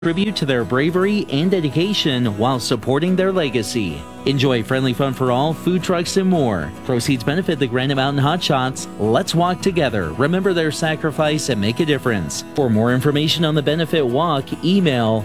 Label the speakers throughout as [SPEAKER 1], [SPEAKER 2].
[SPEAKER 1] tribute to their bravery and dedication while supporting their legacy. Enjoy friendly fun for all, food trucks, and more. Proceeds benefit the Granite Mountain Hotshots. Let's walk together. Remember their sacrifice and make a difference. For more information on the benefit walk, email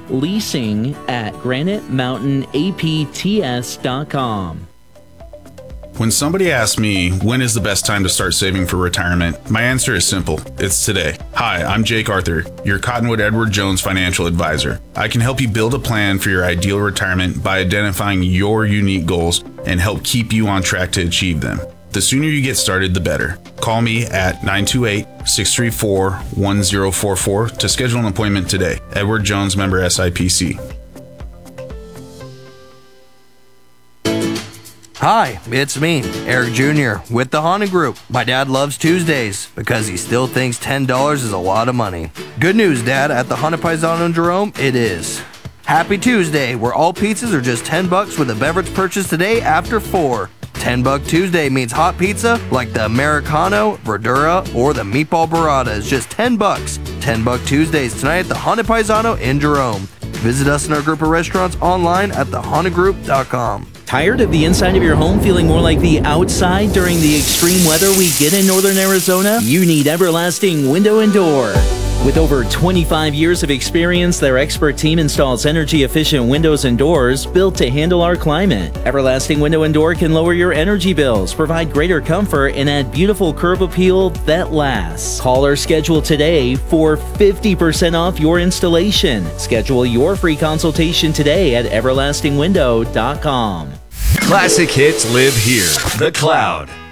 [SPEAKER 1] leasing@granitemountainapts.com.
[SPEAKER 2] When somebody asks me when is the best time to start saving for retirement, my answer is simple. It's today. Hi, I'm Jake Arthur, your Cottonwood Edward Jones financial advisor. I can help you build a plan for your ideal retirement by identifying your unique goals and help keep you on track to achieve them. The sooner you get started, the better. Call me at 928-634-1044 to schedule an appointment today. Edward Jones, member SIPC.
[SPEAKER 3] Hi, it's me, Eric Jr. with the Honda Group. My dad loves Tuesdays because he still thinks $10 is a lot of money. Good news, Dad, at the Honda Paisano in Jerome, it is. Happy Tuesday, where all pizzas are just $10 with a beverage purchase today after 4. $10 Tuesday means hot pizza like the Americano, Verdura, or the Meatball Burrata is just $10. $10 Tuesdays tonight at the Honda Paisano in Jerome. Visit us in our group of restaurants online at thehondagroup.com.
[SPEAKER 1] Tired of the inside of your home feeling more like the outside during the extreme weather we get in northern Arizona? You need Everlasting Window and Door. With over 25 years of experience, their expert team installs energy-efficient windows and doors built to handle our climate. Everlasting Window and Door can lower your energy bills, provide greater comfort, and add beautiful curb appeal that lasts. Call or schedule today for 50% off your installation. Schedule your free consultation today at everlastingwindow.com.
[SPEAKER 4] Classic hits live here. The Cloud.